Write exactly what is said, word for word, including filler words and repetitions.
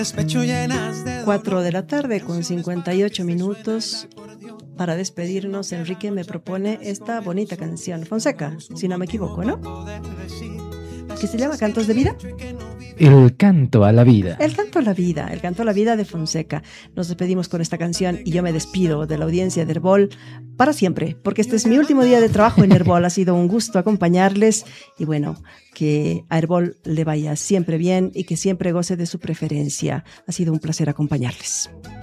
Cuatro de la tarde con cincuenta y ocho minutos. Para despedirnos, Enrique me propone esta bonita canción, Fonseca, si no me equivoco, ¿no? ¿Qué se llama Cantos de Vida? El canto a la vida. El canto a la vida, el canto a la vida de Fonseca. Nos despedimos con esta canción y yo me despido de la audiencia de Herbol para siempre, porque este es mi último día de trabajo en Herbol. Ha sido un gusto acompañarles y bueno, que a Herbol le vaya siempre bien y que siempre goce de su preferencia. Ha sido un placer acompañarles.